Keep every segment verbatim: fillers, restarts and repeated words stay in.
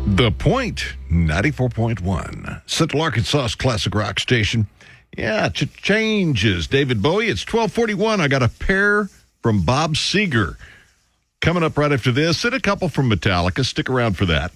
The Point, ninety-four point one. Central Arkansas's classic rock station. Yeah, ch- changes. David Bowie, it's twelve forty-one. I got a pair from Bob Seger. Coming up right after this, and a couple from Metallica. Stick around for that.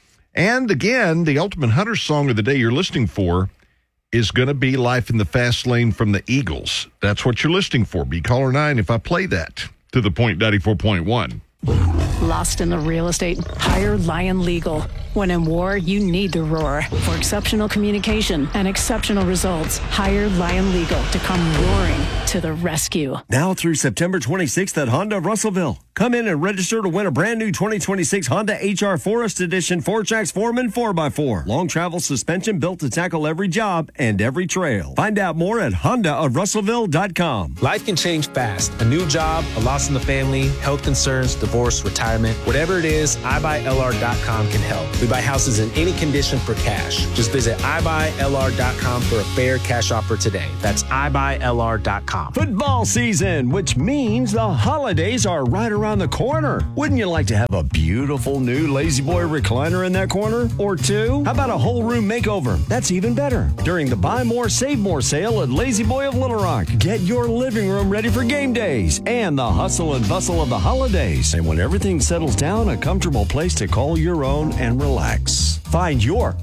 And again, the Ultimate Hunter song of the day you're listening for is going to be Life in the Fast Lane from the Eagles. That's what you're listening for. Be caller nine if I play that to The Point ninety-four point one. Lost in the real estate? Hire Lion Legal. When in war, you need to roar. For exceptional communication and exceptional results, hire Lion Legal to come roaring to the rescue. Now through September twenty-sixth at Honda of Russellville. Come in and register to win a brand new twenty twenty-six Honda H R Forest Edition four-tracks Foreman four by four. Long travel suspension built to tackle every job and every trail. Find out more at honda of russellville dot com. Life can change fast. A new job, a loss in the family, health concerns, divorce, retirement. Whatever it is, i buy l r dot com can help. We buy houses in any condition for cash. Just visit i buy l r dot com for a fair cash offer today. That's i buy l r dot com. Football season, which means the holidays are right around the corner. Wouldn't you like to have a beautiful new Lazy Boy recliner in that corner? Or two? How about a whole room makeover? That's even better. During the Buy More, Save More sale at Lazy Boy of Little Rock. Get your living room ready for game days and the hustle and bustle of the holidays. And when everything settles down, a comfortable place to call your own and relax. Find your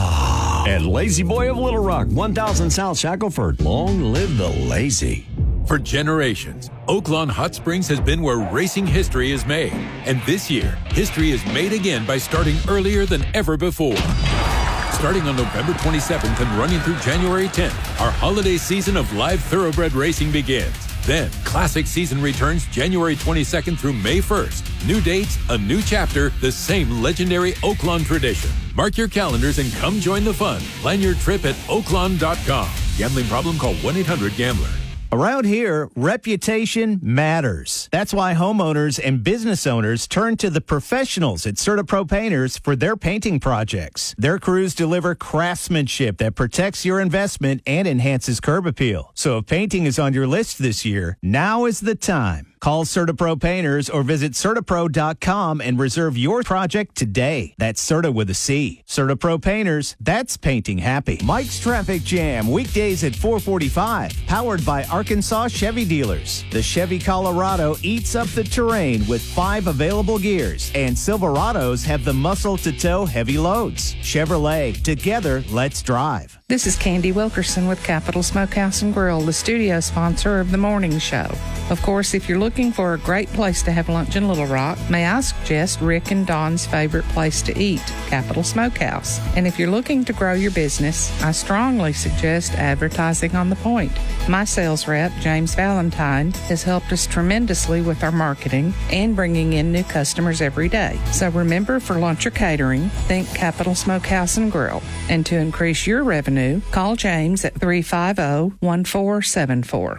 ah at Lazy Boy of Little Rock, one thousand South Shackelford. Long live the lazy. For generations, Oaklawn Hot Springs has been where racing history is made. And this year, history is made again by starting earlier than ever before. Starting on November twenty-seventh and running through January tenth, our holiday season of live thoroughbred racing begins. Then, Classic season returns January twenty-second through May first. New dates, a new chapter, the same legendary Oaklawn tradition. Mark your calendars and come join the fun. Plan your trip at oaklawn dot com. Gambling problem? Call one eight hundred gambler. Around here, reputation matters. That's why homeowners and business owners turn to the professionals at CertaPro Painters for their painting projects. Their crews deliver craftsmanship that protects your investment and enhances curb appeal. So if painting is on your list this year, now is the time. Call CertaPro Painters or visit Certapro dot com and reserve your project today. That's Certa with a C. CertaPro Painters, that's painting happy. Mike's Traffic Jam, weekdays at four forty-five, powered by Arkansas Chevy Dealers. The Chevy Colorado eats up the terrain with five available gears, and Silverados have the muscle to tow heavy loads. Chevrolet, together, let's drive. This is Candy Wilkerson with Capital Smokehouse and Grill, the studio sponsor of the morning show. Of course, if you're looking for a great place to have lunch in Little Rock, may I suggest Rick and Don's favorite place to eat, Capital Smokehouse. And if you're looking to grow your business, I strongly suggest advertising on The Point. My sales rep, James Valentine, has helped us tremendously with our marketing and bringing in new customers every day. So remember, for lunch or catering, think Capital Smokehouse and Grill. And to increase your revenue, call James at three five zero, one four seven four.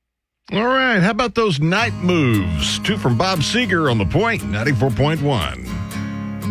All right, how about those night moves? Two from Bob Seger on The Point, ninety-four point one.